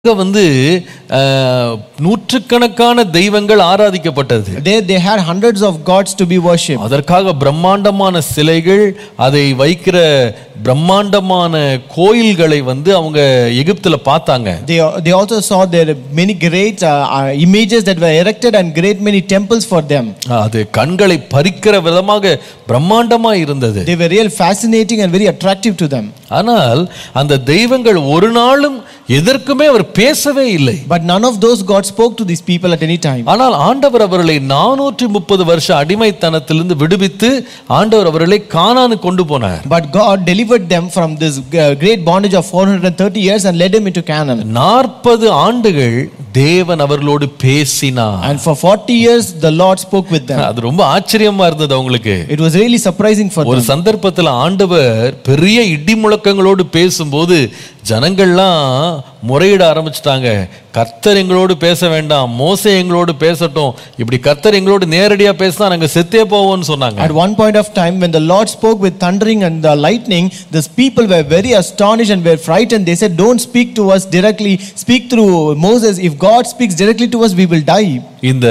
வந்து நூற்றுக்கணக்கான தெய்வங்கள் ஆராதிக்கப்பட்டது. They had hundreds of gods to be worshipped. அதற்காக பிரம்மாண்டமான சிலைகள், அதை வைக்கிற பிரம்மாண்டமான கோயில்களை வந்து அவங்க எகிப்துல பார்த்தாங்க. They also saw there many great images that were erected and great many temples for them. அது கண்களை பறிக்கிற விதமாக பிரம்மாண்டமா இருந்தது. They were real fascinating and very attractive to them. ஆனால் அந்த தெய்வங்கள் ஒரு நாளும் எதற்குமே அவர் பேசவே இல்லை. But none of those gods spoke to these people at any time. ஆனால் ஆண்டவர் அவர்களை 430 வருஷ அடிமைத்தனத்திலிருந்து விடுவித்து ஆண்டவர் அவர்களை கானானுக்கு கொண்டு போனார். But God delivered them from this great bondage of 430 years and led them into Canaan. 40 ஆண்டுகள் தேவன் அவர்களோடு பேசினார். And for 40 years the Lord spoke with them. அது ரொம்ப ஆச்சரியமா இருந்தது அவங்களுக்கு. It was really surprising for them. ஒரு சந்தர்ப்பத்தில் ஆண்டவர் பெரிய இடி முழக்கங்களோடு பேசும்போது ஜனங்கள்லாம் முறையிட ஆரம்பிச்சிட்டாங்க. கர்த்தர் எங்களோடு பேச வேண்டாம், மோசே எங்களோடு பேசட்டும், இப்படி கர்த்தர் எங்களோடு நேரடியா பேசினா நாங்க செத்தே போவோம்னு சொன்னாங்க. At one point of time when the Lord spoke with thundering and the lightning, these people were very astonished and were frightened. They said, don't speak to us directly, speak through Moses. If God speaks directly to us, we will die. இந்த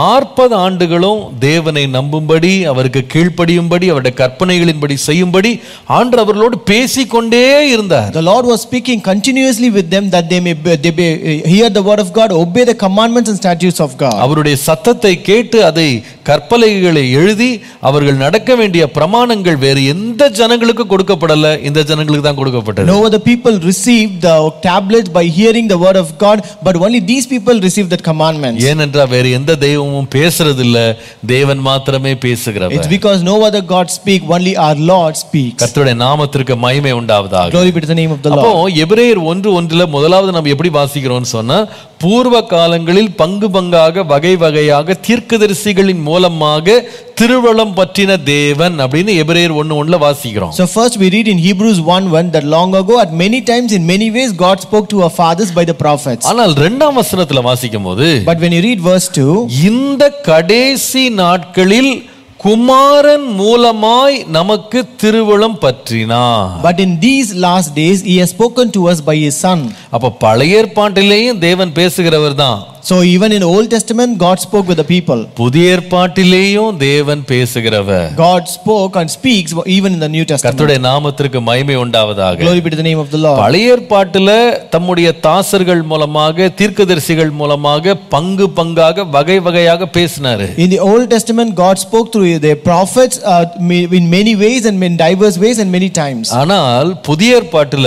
40 ஆண்டுகளும் தேவனை நம்பும்படி, அவருக்கு கீழ்ப்படியும்படி, அவருடைய கற்பனைகளின்படி செய்யும்படி ஆண்டவர் அவர்களோடு பேசிக்கொண்டே இருந்தார். The Lord was speaking continuously with them that they may hear the word of God, obey the commandments and statutes of God. அவருடைய சத்தத்தை கேட்டு அதை கற்பலைகளை எழுதி அவர்கள் நடக்க வேண்டிய பிரமாணங்கள் வேறு எந்த ஜனங்களுக்கு கொடுக்கப்படல, இந்த ஜனங்களுக்கு தான் கொடுக்கப்பட்டது. No other people received the tablets by hearing the word of God, but only these people received that commandments. ஏனென்றால் வேறு எந்த தெய்வமும் பேசுறது இல்ல, தேவன் மாத்திரமே பேசுகிறவர். It's because no other God speak, only our Lord speaks. கர்த்தருடைய நாமத்திற்கு மகிமை உண்டாவதாக. Glory be to the name of the Lord. அப்போ எபிரேயர் 1:1 முதலாவது நம்ம எப்படி வாசிக்கிறோம்னு சொன்னா, பூர்வ காலங்களில் பங்கு பங்காக வகை வகையாக தீர்க்கதரிசிகளின் மூலமாக திருவளம் பற்றின தேவன் அப்படின்னு எபிரேயர் 1:1 வாசிக்கிறோம். So first we read in Hebrews 1:1 that long ago at many times in many ways God spoke to our fathers by the prophets. ஆனால் இரண்டாம் வசனத்துல வாசிக்கும்போது, But when you read verse 2, இந்த கடைசி நாட்களில் குமாரன் மூலமாய் நமக்கு திருவளம் பற்றினார். but in these last days he has spoken to us by his son. அப்ப பழைய ஏற்பாட்டிலேயும் தேவன் பேசுகிறவர் தான். So even in Old Testament God spoke with the people. புதிய ஏற்பாட்டிலேயும் தேவன் பேசுகிறவர். God spoke and speaks even in the New Testament. கர்த்தருடைய நாமத்திற்கு மகிமை உண்டாவதாக. Glory be to the name of the Lord. பழைய ஏற்பாட்டில தம்முடைய தாசர்கள் மூலமாக, தீர்க்கதரிசிகள் மூலமாக பங்கு பங்காக வகை வகையாக பேசினாரு. In the Old Testament God spoke through the prophets in many ways and in diverse ways and many times. ஆனால் புதிய ஏற்பாட்டில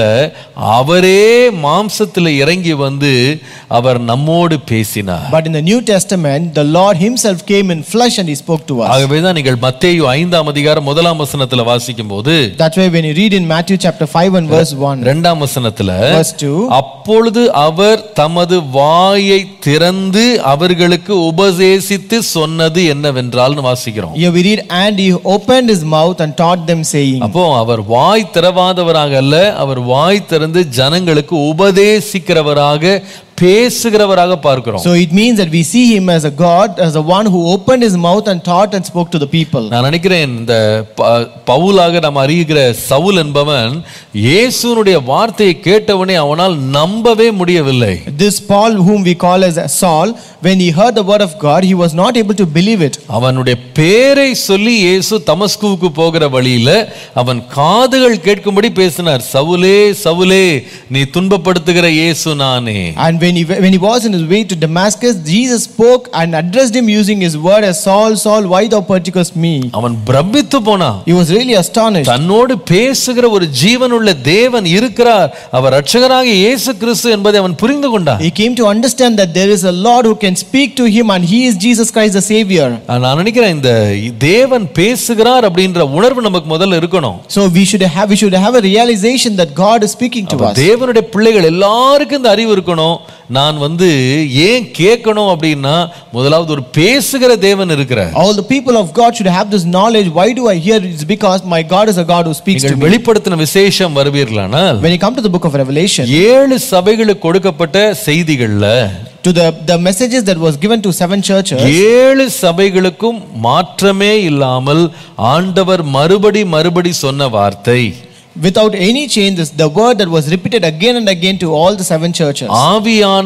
அவரே மாம்சத்தில் இறங்கி வந்து அவர் நம்மோடு பேசினார். But in the New Testament the Lord himself came in flesh and he spoke to us. ஆகவே தான் நீங்கள் மத்தேயு 5ஆம் அதிகாரம் 1ஆம் வசனத்துல வாசிக்கும்போது, That's why when you read in Matthew chapter 5 and verse 1, 2ஆம் வசனத்துல, verse 2, அப்பொழுது அவர் தமது வாயை திறந்து அவர்களுக்கு உபதேசித்து சொன்னது என்னவென்றால்னு வாசிக்கிறோம். here we read, and he opened his mouth and taught them saying. அப்போ அவர் வாய் திறவாதவராக அல்ல, அவர் வாய் திறந்து ஜனங்களுக்கு உபதேசிக்கிறவராக, பேசுகிறவராக பார்க்கிறோம். So it means that we see him as a God, as a one who opened his mouth and taught and spoke to the people. நான் நினைக்கிறேன் இந்த பவுலாக நாம் அறிகிற சவுல் என்பவன் இயேசுனுடைய வார்த்தையை கேட்டவனே அவனால் நம்பவே முடியவில்லை. This Paul whom we call as Saul, when he heard the word of God he was not able to believe it. அவனுடைய பேரை சொல்லி இயேசு தமஸ்குவுக்கு போகிற வழியில அவன் காதுகள் கேட்கும்படி பேசினார். சவுலே சவுலே, நீ துன்பப்படுத்துகிற இயேசு நானே. And when he was in his way to Damascus, Jesus spoke and addressed him using his word as Saul, Saul, why thou persecutest me? அவன் பிரமித்து போனான். He was really astonished. தன்னோடு பேசுகிற ஒரு ஜீவனுள்ள தேவன் இருக்கிறார், அவர் இரட்சகராகிய இயேசு கிறிஸ்து என்பதை அவன் புரிந்து கொண்டான். He came to understand that there is a Lord who can speak to him and he is Jesus Christ the Savior. நான் நினைக்கிறேன் இந்த தேவன் பேசுகிறார் அப்படின்ற உணர்வு நமக்கு முதல்ல இருக்கணும். So we should have a realization that God is speaking to us. தேவனுடைய பிள்ளைகள் எல்லாருக்கும் இந்த அறிவு இருக்கணும். நான் வந்து ஏன் கேட்கணும் அப்படின்னா, முதலாவது ஒரு பேசுகிற தேவன் இருக்கிறார். All the people of God should have this knowledge. Why do I hear? It's because my God is a God who speaks to me. வெளிப்படுத்தின விசேஷம் வருவீர்களானால், when you come to the book of Revelation, 7 சபைகளுக்கு கொடுக்கப்பட்ட செய்திகள்ல, to the messages that was given to 7 churches, 7 சபைகளுக்கும் மாற்றமே இல்லாமல் ஆண்டவர் மறுபடி சொன்ன வார்த்தை, without any change, the word that was repeated again and again to all the 7 churches. ஆவியான